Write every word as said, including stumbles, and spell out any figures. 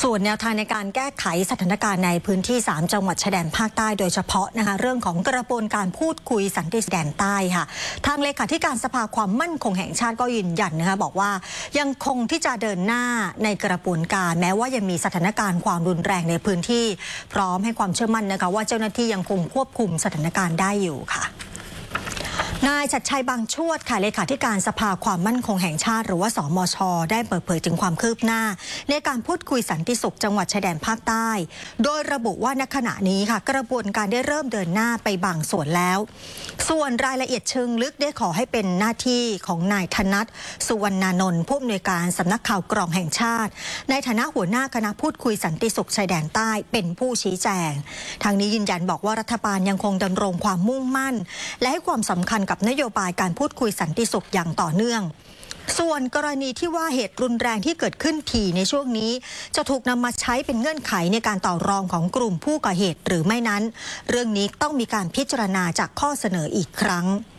ส่วนแนวทางในการแก้ไขสถานการณ์ในพื้นที่สามจังหวัดชายแดนภาคใต้โดยเฉพาะนะคะเรื่องของกระบวนการพูดคุยสันติแดนใต้ค่ะทางเลขาธิการสภาความมั่นคงแห่งชาติก็ยืนยันนะคะบอกว่ายังคงที่จะเดินหน้าในกระบวนการแม้ว่ายังมีสถานการณ์ความรุนแรงในพื้นที่พร้อมให้ความเชื่อมั่นนะคะว่าเจ้าหน้าที่ยังคงควบคุมสถานการณ์ได้อยู่ค่ะนายชัดชัยบางชวดค่ะเลขาธิการสภาความมั่นคงแห่งชาติหรือว่าสมช.ได้เปิดเผยถึงความคืบหน้าในการพูดคุยสันติสุขจังหวัดชายแดนภาคใต้โดยระบุว่าณขณะนี้ค่ะกระบวนการได้เริ่มเดินหน้าไปบางส่วนแล้วส่วนรายละเอียดเชิงลึกได้ขอให้เป็นหน้าที่ของนายธนัทสุวรรณานนท์ผู้อำนวยการสำนักข่าวกรองแห่งชาติในฐานะหัวหน้าคณะพูดคุยสันติสุขชายแดนใต้เป็นผู้ชี้แจงทางนี้ยืนยันบอกว่ารัฐบาลยังคงดำรงความมุ่งมั่นและให้ความสำคัญกับนโยบายการพูดคุยสันติสุขอย่างต่อเนื่องส่วนกรณีที่ว่าเหตุรุนแรงที่เกิดขึ้นถี่ในช่วงนี้จะถูกนำมาใช้เป็นเงื่อนไขในการต่อรองของกลุ่มผู้ก่อเหตุหรือไม่นั้นเรื่องนี้ต้องมีการพิจารณาจากข้อเสนออีกครั้ง